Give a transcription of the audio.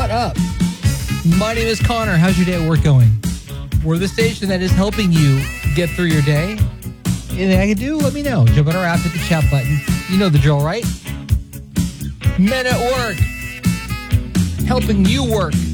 What up? My name is Connor. How's your day at work going? We're the station that is helping you get through your day. Anything I can do, let me know. Jump on our app, hit the chat button. You know the drill, right? Men at Work. Helping you work.